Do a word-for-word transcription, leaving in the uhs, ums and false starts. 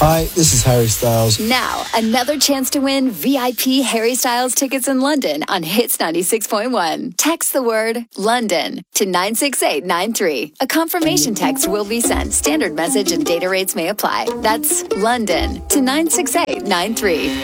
Hi, this is Harry Styles. Now, another chance to win V I P Harry Styles tickets in London on Hits ninety-six point one. Text the word London to nine six eight nine three. A confirmation text will be sent. Standard message and data rates may apply. That's London to nine six eight nine three.